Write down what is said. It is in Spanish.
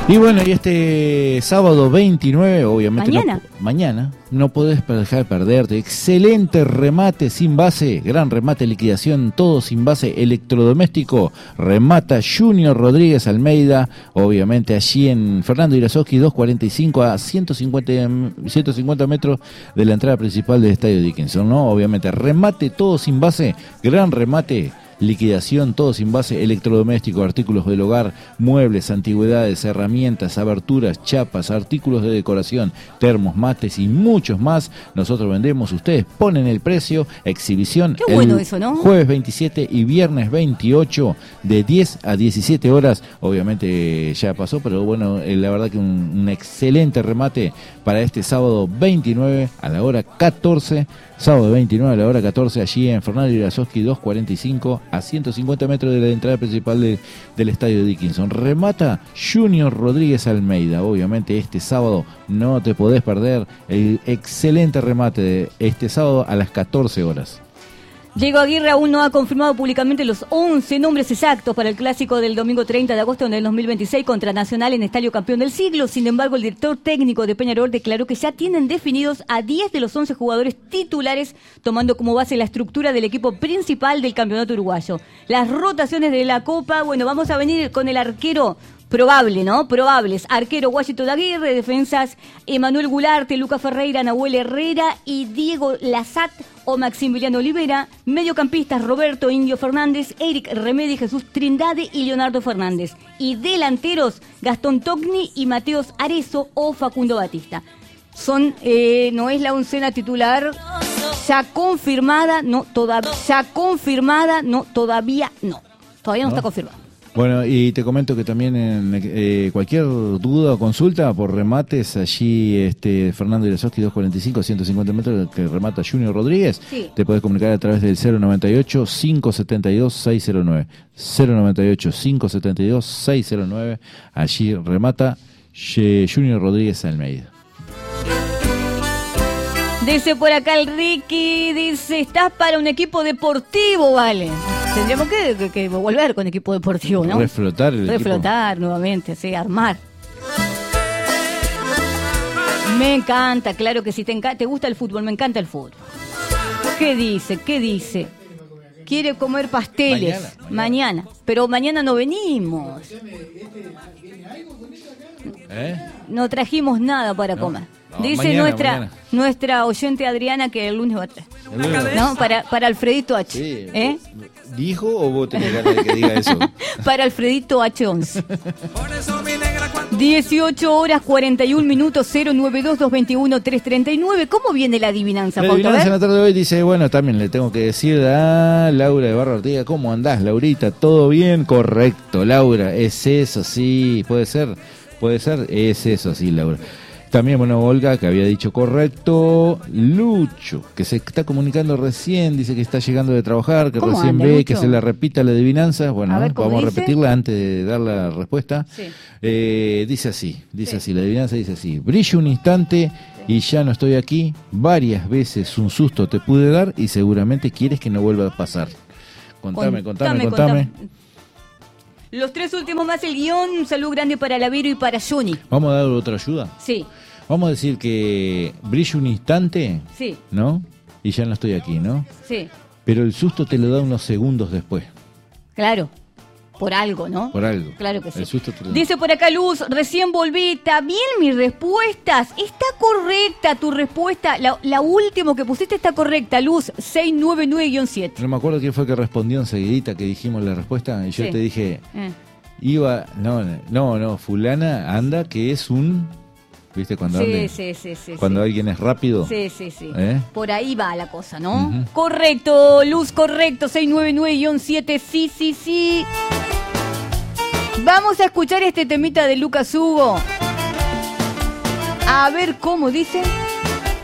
Y bueno, y este sábado 29, obviamente mañana no podés dejar de perderte. Excelente remate sin base, gran remate, liquidación, todo sin base, electrodoméstico. Remata Junior Rodríguez Almeida, obviamente allí en Fernando Irasoski 245 a 150 metros de la entrada principal del Estadio Dickinson, ¿no? Obviamente remate todo sin base, gran remate. Liquidación, todo sin base, electrodoméstico, artículos del hogar, muebles, antigüedades, herramientas, aberturas, chapas, artículos de decoración, termos, mates y muchos más. Nosotros vendemos, ustedes ponen el precio, exhibición. Qué bueno eso, ¿no? Jueves 27 y viernes 28 de 10 a 17 horas. Obviamente ya pasó, pero bueno, la verdad que un excelente remate para este sábado 29 a la hora 14. Sábado 29 a la hora 14, allí en Fernando Irasoski 245 a 150 metros de la entrada principal del Estadio Dickinson. Remata Junior Rodríguez Almeida. Obviamente este sábado no te podés perder el excelente remate de este sábado a las 14 horas. Diego Aguirre aún no ha confirmado públicamente los 11 nombres exactos para el clásico del domingo 30 de agosto del 2026 contra Nacional en Estadio Campeón del Siglo. Sin embargo, el director técnico de Peñarol declaró que ya tienen definidos a 10 de los 11 jugadores titulares, tomando como base la estructura del equipo principal del campeonato uruguayo. Las rotaciones de la Copa, bueno, vamos a venir con el arquero probable, ¿no? Probables. Arquero Washington Aguirre, defensas Emanuel Gularte, Lucas Ferreira, Nahuel Herrera y Diego Lazat o Maximiliano Olivera. Mediocampistas Roberto Indio Fernández, Eric Remedi, Jesús Trindade y Leonardo Fernández. Y delanteros Gastón Togni y Mateos Arezo o Facundo Batista. No es la oncena titular, ya confirmada, todavía no está confirmada. Bueno, y te comento que también cualquier duda o consulta por remates, allí Fernando Irasoski 245 a 150 metros que remata Junior Rodríguez, sí. Te podés comunicar a través del 098-572-609. 098-572-609, allí remata Junior Rodríguez Almeida. Dice por acá el Ricky, dice, estás para un equipo deportivo, vale. Tendríamos que volver con equipo deportivo, ¿no? Reflotar nuevamente, sí, armar. Me encanta, claro que sí, te gusta el fútbol, me encanta el fútbol. ¿Qué dice? Quiere comer pasteles mañana. Pero mañana no venimos. No trajimos nada para comer. Dice nuestra oyente Adriana que el lunes va a traer. ¿No? Para Alfredito H. Sí. ¿Dijo o vos tenés ganas de que diga eso? Para Alfredito H11. 18 horas 41 minutos 092-221-339. ¿Cómo viene la adivinanza, Pauto? La adivinanza en la tarde de hoy dice, bueno, también le tengo que decir a Laura de Barra Ortega, ¿cómo andás, Laurita? ¿Todo bien? Correcto, Laura, es eso, sí, puede ser, es eso, sí, Laura. También, bueno, Olga, que había dicho correcto. Lucho, que se está comunicando recién, dice que está llegando de trabajar, que recién anda, ve Lucho? Que se le repita la adivinanza. Bueno, vamos a repetirla antes de dar la respuesta. Sí. Dice así, la adivinanza dice así. Brillo un instante y ya no estoy aquí. Varias veces un susto te pude dar y seguramente quieres que no vuelva a pasar. Contame. Los tres últimos más el guión. Un saludo grande para Lavero y para Johnny. ¿Vamos a dar otra ayuda? Sí. Vamos a decir que brillo un instante, sí, ¿no? Y ya no estoy aquí, ¿no? Sí. Pero el susto te lo da unos segundos después. Claro. Por algo, ¿no? Por algo. Claro que sí. El susto te lo da. Dice por acá Luz, recién volví. ¿Está bien mis respuestas? Está correcta tu respuesta. La última que pusiste está correcta, Luz, 699-7. No me acuerdo quién fue que respondió enseguidita que dijimos la respuesta. Y yo te dije, fulana anda que es un... ¿Viste? Cuando cuando alguien es rápido. Sí. Por ahí va la cosa, ¿no? Uh-huh. Correcto, Luz, correcto. 699-7. Sí. Vamos a escuchar este temita de Lucas Hugo. A ver cómo dice.